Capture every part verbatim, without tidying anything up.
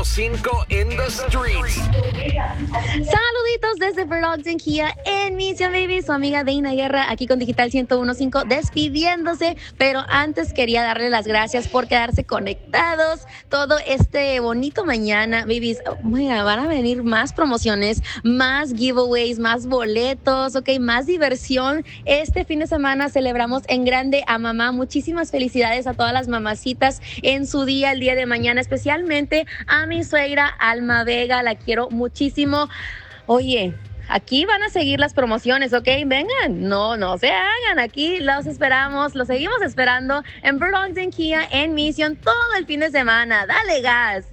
Cinco in the streets. Saluditos desde Burlington Kia en Mission Baby, su amiga Deina Guerra aquí con Digital ciento uno punto cinco despidiéndose, pero antes quería darle las gracias por quedarse conectados todo este bonito mañana, babies. Oiga, van a venir más promociones, más giveaways, más boletos, ok, más diversión. Este fin de semana celebramos en grande a mamá. Muchísimas felicidades a todas las mamacitas en su día, el día de mañana, especialmente a mi suegra Alma Vega, la quiero muchísimo. Oye, aquí van a seguir las promociones, ¿ok? Vengan, no, no se hagan, aquí los esperamos, los seguimos esperando en Burlington Kia en Mission todo el fin de semana. Dale gas.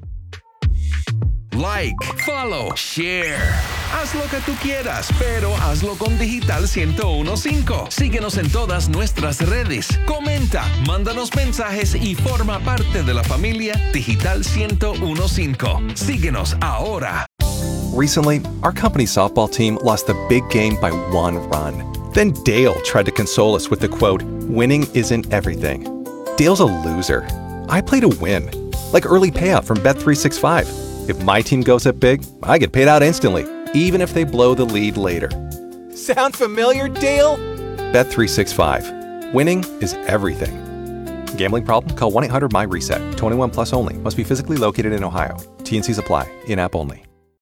Like, follow, share. Haz lo que tú quieras, pero hazlo con Digital ciento uno punto cinco. Síguenos en todas nuestras redes. Comenta, mándanos mensajes y forma parte de la familia Digital ciento uno punto cinco. Síguenos ahora. Recently, our company's softball team lost a big game by one run. Then Dale tried to console us with the quote, "Winning isn't everything." Dale's a loser. I play to win. Like early payout from Bet three sixty-five. If my team goes up big, I get paid out instantly, even if they blow the lead later. Sound familiar, Dale? Bet three sixty-five. Winning is everything. Gambling problem? Call one eight hundred M Y RESET. twenty-one plus only. Must be physically located in Ohio. T N Cs apply. In-app only.